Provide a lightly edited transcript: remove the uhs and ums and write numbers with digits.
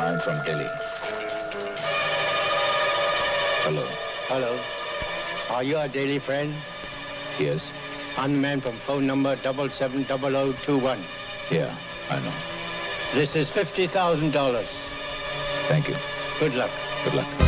I'm from Delhi. Hello. Hello. Are you a daily friend? Yes. I'm the man from phone number 770021. Yeah, I know. This is $50,000. Thank you. Good luck. Good luck.